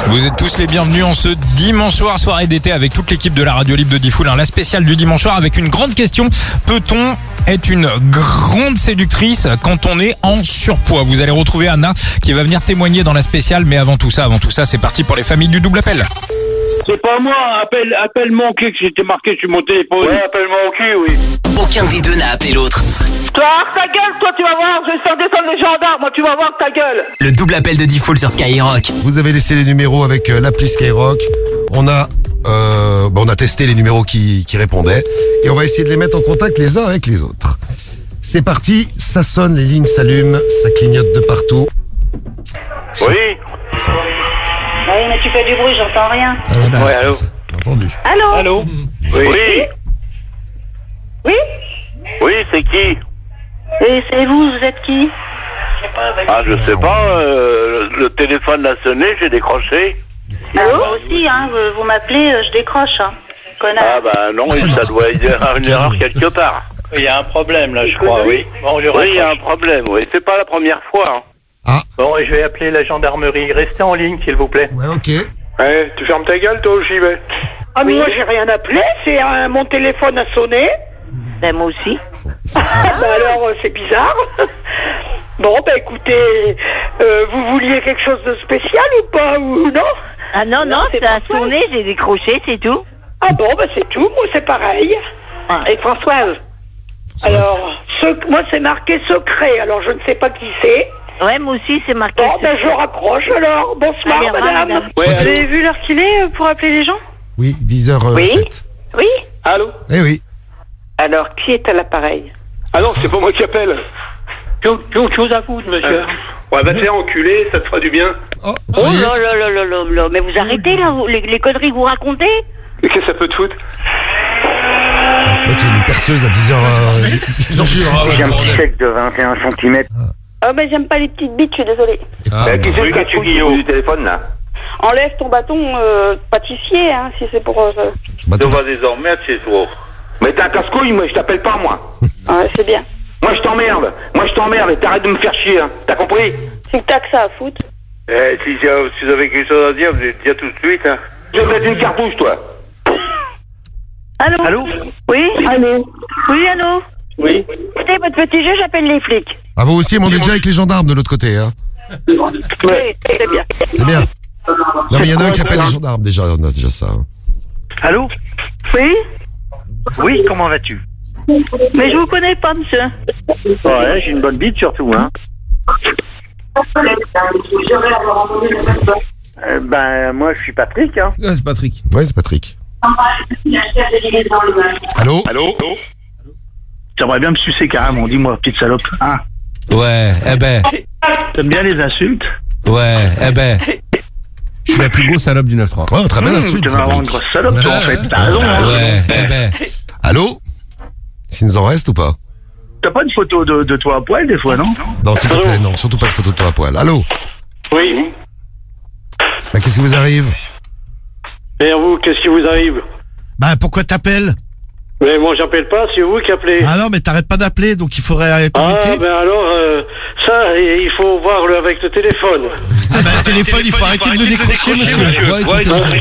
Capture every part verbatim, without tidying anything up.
Vous êtes tous les bienvenus en ce dimanche soir, soirée d'été avec toute l'équipe de la radio libre de Diffoul, hein, la spéciale du dimanche soir avec une grande question. Peut-on être une grande séductrice quand on est en surpoids? Vous allez retrouver Anna qui va venir témoigner dans la spéciale, mais avant tout ça, avant tout ça, c'est parti pour les familles du double appel. C'est pas moi, appelle, appelle mon cul que j'étais marqué sur mon téléphone. Ouais, appelle mon cul, oui. Aucun des deux n'a appelé l'autre. Toi, ta gueule, toi, tu vas voir, je vais faire descendre les gendarmes, moi, tu vas voir ta gueule. Le double appel de Diffoul sur Skyrock. Vous avez laissé les numéros avec euh, l'appli Skyrock. On a, euh, bah, on a testé les numéros qui, qui répondaient. Et on va essayer de les mettre en contact les uns avec les autres. C'est parti, ça sonne, les lignes s'allument, ça clignote de partout. Oui. Ça. Oui, mais tu fais du bruit, j'entends rien. Ah, ouais, bah, Ouais, ça, allô. ça, j'ai entendu. Allô? Allô. Oui. Oui. Oui? Oui, c'est qui? Et c'est vous, vous êtes qui? Ah, je sais pas, euh, le téléphone a sonné, j'ai décroché. Ah, moi aussi, hein, vous, vous m'appelez, euh, je décroche, hein. Connard. Ah bah non, ça doit y avoir une erreur quelque part. Il y a un problème là, je crois, oui. Bon, je Oui, il y a un raccroche. problème, oui. C'est pas la première fois. Hein. Bon, et je vais appeler la gendarmerie. Restez en ligne, s'il vous plaît. Ouais, ok. Ouais, tu fermes ta gueule, toi, j'y vais. Ah, mais moi, j'ai rien appelé, c'est euh, mon téléphone a sonné. Ben, moi aussi. Ah, bah alors, euh, c'est bizarre. Bon, bah écoutez, euh, vous vouliez quelque chose de spécial ou pas, ou non? Ah non, non, ça a sonné, j'ai décroché, c'est tout. Ah bon, bah c'est tout, moi c'est pareil. Ah. Et Françoise? Alors, ce, moi c'est marqué secret, alors je ne sais pas qui c'est. Ouais, moi aussi, c'est marqué. Bon, ben je raccroche alors. Bonsoir, Allez, au revoir, madame. madame. Ouais, Vous allô. avez vu l'heure qu'il est euh, pour appeler les gens? Oui, dix heures sept. Oui. Allô. Eh oui. Alors, qui est à l'appareil? Ah non, c'est pas moi qui appelle. Quelque chose à foutre, monsieur. Ouais, va te faire enculer, ça te fera du bien. Oh, Oh là là là là là là, mais vous arrêtez là, vous- les, les conneries que vous racontez? Mais qu'est-ce que ça peut te foutre? Là, tu as une perceuse à dix heures. dix heures J'ai un petit chèque de vingt et un centimètres. Ah, ben j'aime pas les petites bites, je suis désolée. Ah, Bah, qui c'est que tu guillots du téléphone, là? Enlève ton bâton euh, pâtissier, hein, si c'est pour... Euh, bah, Tu vas désormais chez toi. Mais t'es un casse-couille, moi, je t'appelle pas, moi. ouais, c'est bien. Moi, je t'emmerde. Moi, je t'emmerde et t'arrêtes de me faire chier, hein. T'as compris? C'est que t'as que ça à foutre. Eh, si, si vous avez quelque chose à dire, vous allez dire tout de suite, hein. Je vais mettre une cartouche, toi. Allô? Allô? Oui? Allô? Oui, allô? Oui. Écoutez, votre petit jeu, j'appelle les flics. Ah, vous aussi, on est déjà avec les gendarmes de l'autre côté. Hein. Oui, c'est bien. C'est bien. Non, mais il y en a un qui appelle les gendarmes déjà. On a déjà ça. Hein. Allô? Oui? Oui, comment vas-tu? Mais je vous connais pas, monsieur. Ouais, j'ai une bonne bite surtout, hein. Euh, ben, moi, je suis Patrick, hein. Ouais, c'est Patrick. Ouais, c'est Patrick. Allô? Allô? J'aimerais bien me sucer carrément, dis-moi, petite salope. Hein? Ouais, eh ben, T'aimes bien les insultes? ouais, eh ben. Je suis la plus grosse salope du neuf trois. Ouais, très bien Mmh, insulte. tu vas avoir une Cédric. grosse salope, toi, en fait. T'as raison, hein. Ouais, eh ben. Allô? S'il nous en reste ou pas? T'as pas une photo de, de toi à poil, des fois, non? Non, s'il te plaît, non. Surtout pas de photo de toi à poil. Allô? Oui. Bah, qu'est-ce qui vous arrive? Et vous, qu'est-ce qui vous arrive? Bah pourquoi t'appelles? Mais moi, j'appelle pas, c'est vous qui appelez. Ah non mais t'arrêtes pas d'appeler donc il faudrait Ah, t'arrêter. ben alors, euh, ça, il faut voir le, avec le téléphone. Ah bah le téléphone il faut arrêter de le décrocher monsieur. Ouais, ton téléphone.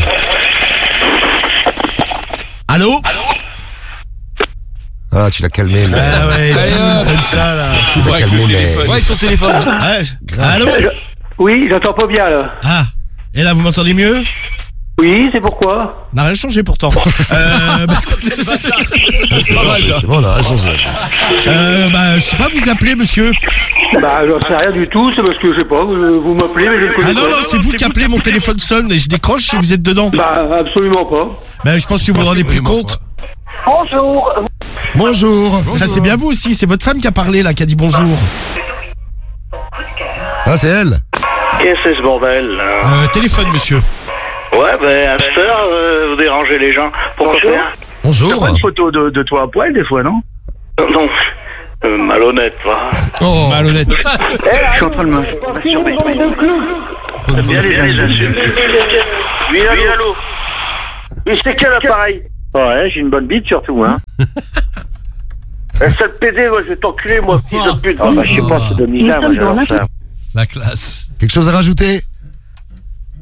Allô? Ah, tu l'as calmé, mais. Ah ouais, Allez, hop. comme ça là. Tu l'as calmé, mais. Ouais, avec ton téléphone. Ouais. Allô? Oui, j'entends pas bien, là. Ah. Et là vous m'entendez mieux? Oui, c'est pourquoi? On n'a rien changé pourtant. euh, bah, C'est pas mal, ça. C'est bon, là, a changé. euh, bah je sais pas vous appelez monsieur. Bah, j'en sais rien du tout, c'est parce que, je sais pas, vous, vous m'appelez, mais je ne connais Ah non pas. non c'est vous qui appelez, mon téléphone sonne et je décroche et vous êtes dedans. Bah, absolument pas. Bah je pense que vous vous rendez plus compte. Bonjour. Bonjour. Ça c'est bien vous aussi, c'est votre femme qui a parlé là, qui a dit bonjour. Ah, c'est elle. Qu'est-ce que c'est ce bordel, là? Euh, téléphone monsieur. Ouais, ben, à cette heure, euh, vous dérangez les gens. Pourquoi faire? T'as Bonjour. pas une photo de, de toi à poil, des fois, non? Non, euh, malhonnête, va. Oh, malhonnête. Je suis en train de me masturber. T'aimes bien les insultes? Oui, allô? Et c'est quel appareil? Ouais, j'ai une bonne bite surtout, hein. Eh, sale pédé, moi, je vais t'enculer, moi, fils de pute. Ah bah, je sais pas, c'est de misère, moi, j'adore ça. La classe. Quelque chose à rajouter?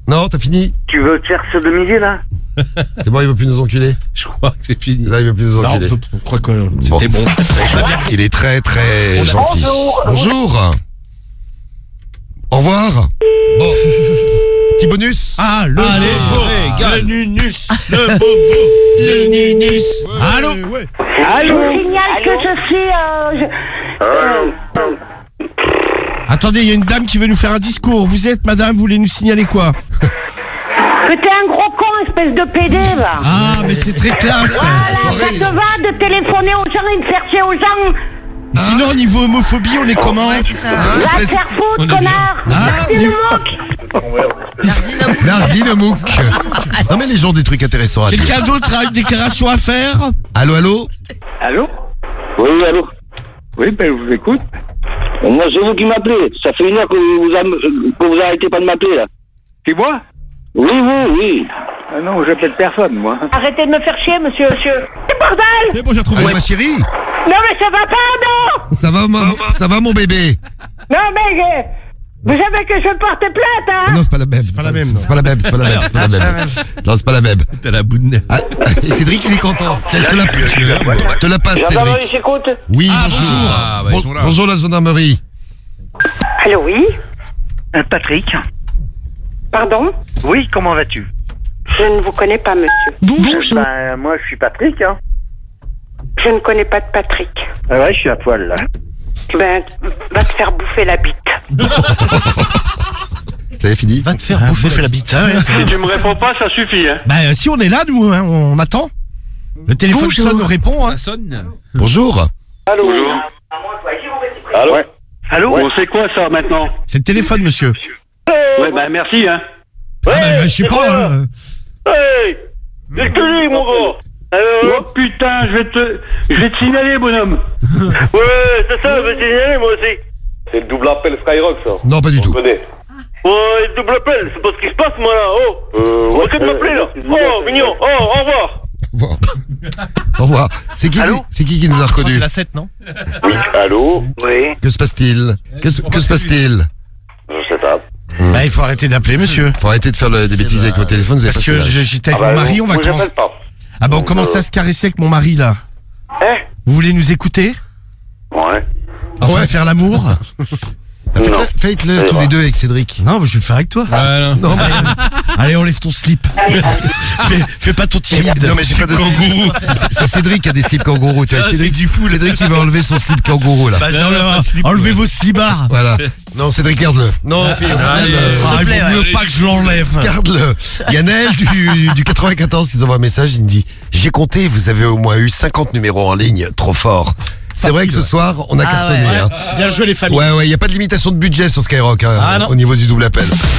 Non, t'as fini? Tu veux te faire ce de midi, là? C'est bon, il veut plus nous enculer? Je crois que c'est fini. Là, il veut plus nous Non, enculer. je crois que c'était bon. Il est très très gentil. Bonjour. Au revoir. Bon. Petit bonus. Ah, le Allez, bobo, régale. le nunus, le bobo, le nunus. Allô? Allô? Je signale que je suis... Euh, je- euh, Attendez, il y a une dame qui veut nous faire un discours. Vous êtes, madame, vous voulez nous signaler quoi? que t'es un gros con, espèce de pédé, va. Ah, mais c'est très classe. Voilà, ça te va de téléphoner aux gens et de faire chier aux gens. Sinon, au niveau homophobie, on est comment? Ouais, c'est ça. Va te faire foutre, connard. Ah, Tu mais- me moques. Nardine Mouk. Non mais les gens ont des trucs intéressants à dire. Quelqu'un d'autre a une déclaration à faire? Allô, allô? Allô? Oui, allô? Oui, ben, je vous écoute. Moi, c'est vous qui m'appelez. Ça fait une heure que vous, am- que vous arrêtez pas de m'appeler, là. C'est moi? Oui, vous, oui. Ah non, j'appelle personne, moi. Arrêtez de me faire chier, monsieur, monsieur. C'est bordel. C'est bon, j'ai retrouvé. Allô, ma chérie? Non, mais ça va pas, non. Ça va, ma- ça va mon bébé? Non, mais euh, vous savez que je porte plainte, hein. Non, c'est pas la même. C'est pas la même, C'est pas la même, c'est pas la même, c'est pas la même. Non, c'est pas la même. T'as la boule de nez. Ah, et Cédric, il est content. Tiens, je te la, je te la passe, Gendarmerie, Cédric. j'écoute. Oui, Ah, bonjour. bonjour. Ah, bah, ils sont là. Bonjour la gendarmerie. Allô, oui. Euh, Patrick? Pardon. Oui, comment vas-tu? Je ne vous connais pas, monsieur. Bah, moi, je suis Patrick, hein. Je ne connais pas de Patrick. Ah ouais, je suis à poil, là. Ben, va te faire bouffer la bite. Ça y est, fini? Va te faire bouffer la bite. Hein, ouais, ça va. Si tu me réponds pas, ça suffit, hein. Bah, si on est là, nous, hein, on attend. Le téléphone Bonjour. sonne, on répond. Hein. Ça sonne. Bonjour. Allô? Bonjour. Allô? Allô? Bon, c'est quoi, ça, maintenant? C'est le téléphone, monsieur. Ouais, bah, merci, hein. Ah, bah, je sais pas. hein. Hey! C'est que lui, mon gars! Oh putain, je vais te, je vais te signaler, bonhomme. Ouais, c'est ça, je vais te signaler, moi aussi. C'est le double appel Skyrock, ça. Non, pas du tout. On connaît. Ouais, double appel, c'est pas ce qui se passe, moi, là. Oh! Euh, On ouais, va que de m'appeler, là. Oh, mignon. Oh, au revoir. Au revoir. Au revoir. C'est qui, c'est qui qui nous a reconnus? C'est la sept, non? Oui, allô? Oui. Que se passe-t-il? Que se, que se passe-t-il? Je sais pas. Bah, il faut arrêter d'appeler, monsieur. Faut arrêter de faire le- des bêtises avec vos téléphones, vous avez Parce pas que ça. je- j'étais avec Ah bah, mon mari, on va vous commencer. appelle pas. Ah bah, on commence à se caresser avec mon mari, là. Hein? Vous voulez nous écouter? Ouais. Ah On va ouais? faire l'amour? Faites-le, Non. faites-le tous les deux avec Cédric. Non, mais je vais le faire avec toi. Non, mais, Allez, enlève ton slip. fais, fais pas ton timide. non, mais j'ai pas de slip. C'est- C'est Cédric qui a des slips kangourous, tu vois. Ah, Cédric, c'est du fou, là. Cédric, il va enlever son slip kangourou, là. Bah, ça, enlevez, enlevez vos slibards. Voilà. Non, Cédric, garde-le. Non, fais, au final, allez, euh, Ah, il vaut mieux pas que je l'enlève. garde-le. Il y a Naël du, du quatre-vingt-quatorze qui nous envoie un message, il me dit « J'ai compté, vous avez au moins eu cinquante numéros en ligne, trop fort. » C'est vrai que ce soir, on a Ah cartonné. ouais. Hein. Bien joué, les familles. Ouais, ouais, il n'y a pas de limitation de budget sur Skyrock hein, Ah, non. au niveau du double appel.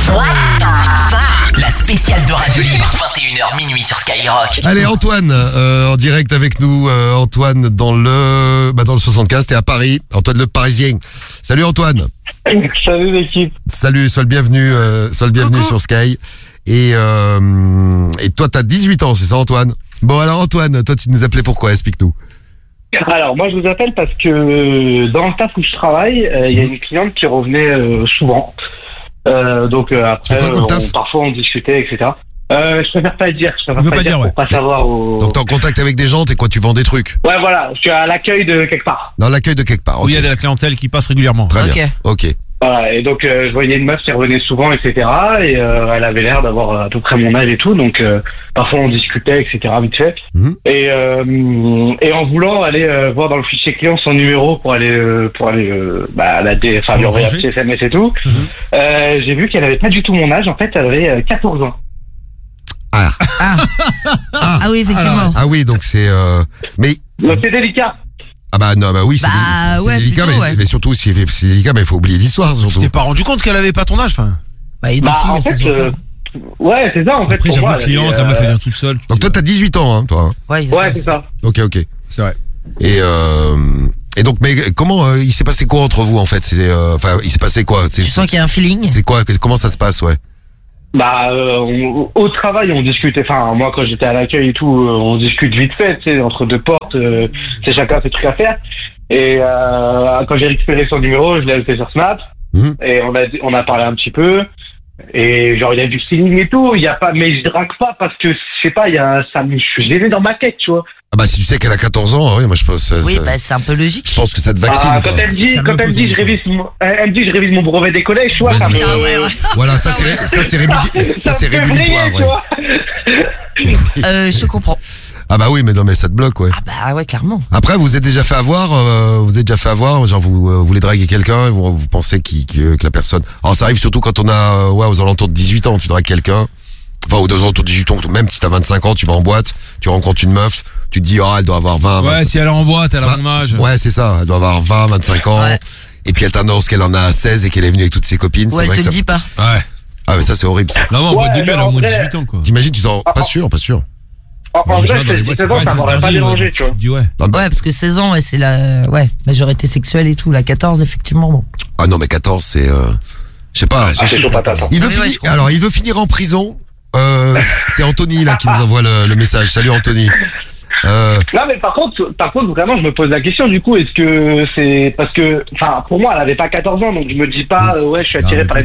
La spéciale de Radio Libre. vingt et une heures minuit sur Skyrock. Allez, Antoine, euh, en direct avec nous. Euh, Antoine dans le bah, dans le soixante-quinze, t'es à Paris. Antoine le Parisien. Salut Antoine. Salut, l'équipe. Salut, sois le bienvenu, euh, sois le bienvenu sur Sky. Et, euh, et toi, t'as dix-huit ans, c'est ça Antoine? Bon alors Antoine, toi tu nous appelais pourquoi? Explique-nous. Alors, moi, je vous appelle parce que euh, dans le taf où je travaille, il euh, y a une cliente qui revenait euh, souvent. Euh, donc, euh, après, C'est quoi, on- comme taf parfois, on discutait, et cetera. Euh, je préfère pas le dire. Je préfère On veut pas, pas le dire dire, pour pas savoir au... Donc t'es en contact avec des gens, t'es quoi, tu vends des trucs? Ouais, voilà. Je suis à l'accueil de quelque part. Dans l'accueil de quelque part. Où il y a ok. de la clientèle qui passe régulièrement. Très Ok. bien. Ok. Voilà. Et donc, euh, je voyais une meuf qui revenait souvent, et cetera. Et euh, elle avait l'air d'avoir à peu près mon âge et tout. Donc, euh, parfois, on discutait, et cetera, vite fait. Mhm. Et, euh, et en voulant aller euh, voir dans le fichier client son numéro pour aller euh, pour aller euh, bah, la dé... enfin, lui envoyer un petit S M S et tout, Mhm. euh, j'ai vu qu'elle avait pas du tout mon âge. En fait, elle avait euh, quatorze ans. Ah. Ah. Ah. Ah oui, effectivement. Ah oui, donc c'est... Euh... Mais... Donc, c'est délicat. Ah bah non, bah oui, c'est Bah, dé- c'est ouais, délicat, plutôt, mais, ouais. mais surtout, si c'est délicat, mais il faut oublier l'histoire, Tu surtout. t'es pas rendu compte qu'elle avait pas ton âge, enfin. Bah, il est Bah, fille, en ça fait, se voit euh, pas. ouais, c'est ça. En fait, Après, pour j'avoue, moi, le client, elle la avait, meuf, elle euh, vient toute seule. Donc toi, t'as dix-huit ans, hein, toi. Hein. Ouais, Ouais, c'est ça. Ok, ok. C'est vrai. Et euh... Et donc, mais comment euh, il s'est passé quoi entre vous en fait? C'est, euh, enfin, il s'est passé quoi? C'est, Tu sens qu'il y a un feeling. c'est quoi? Comment ça se passe, ouais? Bah, euh, on- au travail, on discute. Enfin, moi, quand j'étais à l'accueil et tout, euh, on discute vite fait, tu sais, entre deux portes. Euh, c'est chacun ses trucs à faire. Et euh, quand j'ai récupéré son numéro, je l'ai ajouté sur Snap. Mhm. Et on a on a parlé un petit peu. Et genre, il y a du feeling et tout, il y a pas, mais je drague pas parce que, je sais pas, il y a, ça me, je suis gêné dans ma tête, tu vois. Ah bah si tu sais qu'elle a quatorze ans, oui, moi je pense. Ça, Oui, ça- bah c'est un peu logique. je pense que ça te vaccine. Ah, quoi. quand elle dit, quand elle dit, je révise mon, elle elle me dit, je révise mon brevet des collèges, tu vois, ça me, Ah ouais, ouais. Voilà, ça c'est ça c'est rébu- ça c'est me fait rédhibitoire. vriller, tu Ouais. vois. Euh, je te comprends. Ah bah oui, mais non, mais ça te bloque, ouais. Ah bah ouais, clairement. Après, vous êtes déjà fait avoir, euh, vous êtes déjà fait avoir, genre vous euh, vous voulez draguer quelqu'un, et vous, vous pensez qu'il- que, que la personne. Alors ça arrive surtout quand on a, euh, ouais, aux alentours de dix-huit ans, tu dragues quelqu'un. Enfin, aux alentours de dix-huit ans, même si t'as vingt-cinq ans, tu vas en boîte, tu rencontres une meuf, tu te dis, oh, elle doit avoir vingt, Ouais, vingt-cinq. si elle est en boîte, elle a vingt mon âge. Ouais, c'est ça, elle doit avoir vingt, vingt-cinq ans. Ouais. Et puis elle t'annonce qu'elle en a seize et qu'elle est venue avec toutes ses copines. Ou c'est elle vrai te que le ça... dit pas. Ouais. Ah mais ça c'est horrible ça. Là, en Ouais, boîte de nuit, mais elle a au en moins vrai- dix-huit ans, quoi. T'imagines, tu t'en... Pas sûr, pas sûr. En, en Ouais, vrai, dans les c'est boîtes, dix-sept ans, ouais, ça c'est m'aurait pas interdit, dérangé, ouais. tu vois. Tu dis ouais. Non, mais- Ouais, parce que seize ans, ouais, c'est la ouais, majorité sexuelle et tout. La quatorze, effectivement, bon. Ah non mais quatorze c'est... Euh... Je sais pas. Ah, c'est chaud patate. hein. Il veut Ah, mais ouais, finir... je comprends. Alors il veut finir en prison. Euh, c'est Anthony là qui nous envoie le, le message. Salut Anthony. Euh, Non, mais par contre, par contre, vraiment, je me pose la question, du coup, est-ce que c'est, parce que, enfin, pour moi, elle avait pas quatorze ans, donc je me dis pas, euh, ouais, je suis attiré mais par